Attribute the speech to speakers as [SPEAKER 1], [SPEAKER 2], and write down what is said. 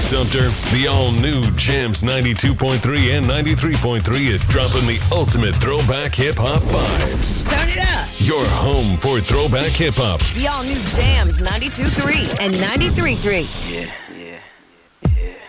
[SPEAKER 1] Sumter, the all-new Jams 92.3 and 93.3 is dropping the ultimate throwback hip-hop vibes.
[SPEAKER 2] Turn it up.
[SPEAKER 1] Your home for throwback hip-hop.
[SPEAKER 2] The all-new Jams 92.3 and 93.3.
[SPEAKER 3] Yeah.